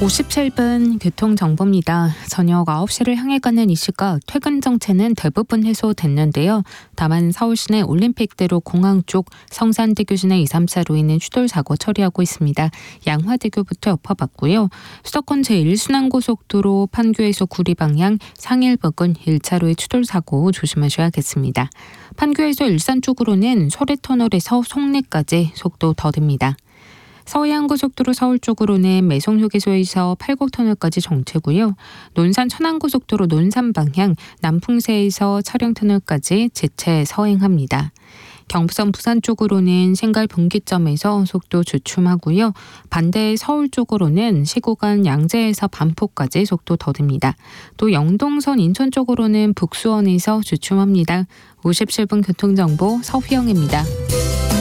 57분 교통정보입니다. 저녁 9시를 향해 가는 이 시각 퇴근 정체는 대부분 해소됐는데요. 다만 서울 시내 올림픽대로 공항 쪽 성산대교 시내 2, 3차로 있는 추돌 사고 처리하고 있습니다. 양화대교부터 엎어봤고요. 수도권 제1순환고속도로 판교에서 구리 방향 상일 부근 1차로의 추돌 사고 조심하셔야겠습니다. 판교에서 일산 쪽으로는 소래터널에서 송내까지 속도 더딥니다. 서해안고속도로 서울 쪽으로는 매송휴게소에서 팔곡터널까지 정체고요. 논산 천안고속도로 논산 방향 남풍세에서 차량터널까지 재체 서행합니다. 경부선 부산 쪽으로는 신갈 분기점에서 속도 주춤하고요. 반대 서울 쪽으로는 시구간 양재에서 반포까지 속도 더딥니다. 또 영동선 인천 쪽으로는 북수원에서 주춤합니다. 57분 교통정보 서휘영입니다.